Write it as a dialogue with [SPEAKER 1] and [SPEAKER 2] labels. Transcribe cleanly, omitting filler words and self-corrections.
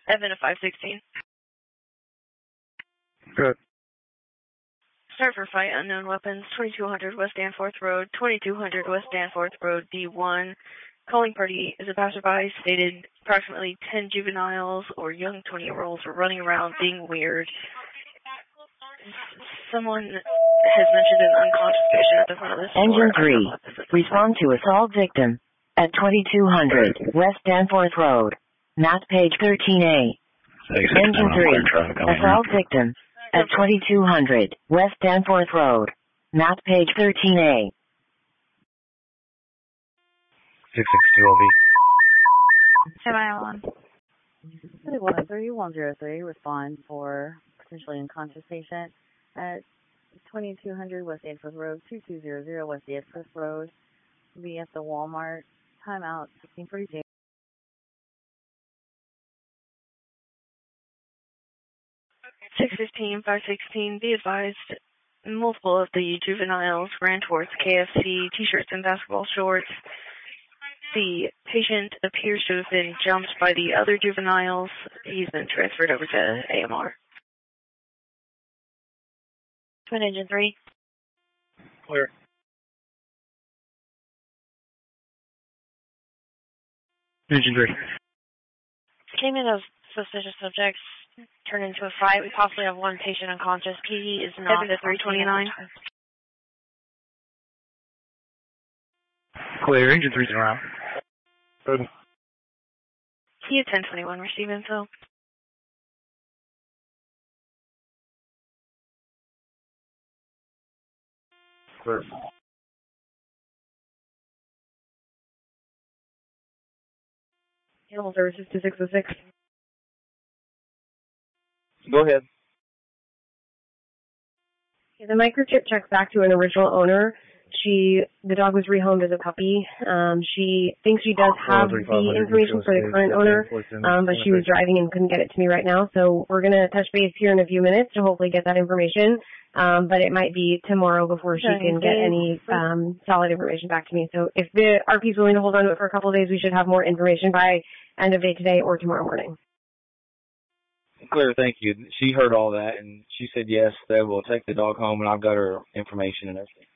[SPEAKER 1] Evan to 516.
[SPEAKER 2] Good.
[SPEAKER 1] Start for fight, unknown weapons, 2200 West Danforth Road, 2200 West Danforth Road, D1. Calling party is a passerby, stated approximately 10 juveniles or young 20-year-olds were running around being weird. Someone has mentioned an unconscious patient at the front of the store.
[SPEAKER 3] Engine 3, respond to assault victim at 2200 West Danforth Road, map page 13A. Engine 3, assault victim at 2200 West Danforth Road, map page 13A.
[SPEAKER 2] 662
[SPEAKER 4] Semi-on.
[SPEAKER 5] 3103 respond for potentially unconscious patient at 2200 West Danforth Road, 2200 West Danforth Road. Be at the Walmart. Timeout 1642.
[SPEAKER 1] 615, 516, be advised, multiple of the juveniles ran towards KFC, t-shirts and basketball shorts. The patient appears to have been jumped by the other juveniles. He's been transferred over to AMR. Twin Engine 3.
[SPEAKER 2] Clear. Engine 3.
[SPEAKER 4] Statement of suspicious subjects turned into a fight. We possibly have one patient unconscious. PD is not.
[SPEAKER 1] Evan to 329.
[SPEAKER 2] Clear. Engine 3's around. Good.
[SPEAKER 1] He at 1021, receive info.
[SPEAKER 2] Clear.
[SPEAKER 1] Animal Services 2606.
[SPEAKER 2] Go ahead.
[SPEAKER 6] The microchip checks back to an original owner. The dog was rehomed as a puppy. She thinks she does have the information for the current owner, but she was driving and couldn't get it to me right now. So we're going to touch base here in a few minutes to hopefully get that information. But it might be tomorrow before she can get any solid information back to me. So if the RP is willing to hold on to it for a couple of days, we should have more information by end of day today or tomorrow morning.
[SPEAKER 7] Clear, thank you. She heard all that, and she said yes, they will take the dog home, and I've got her information and everything.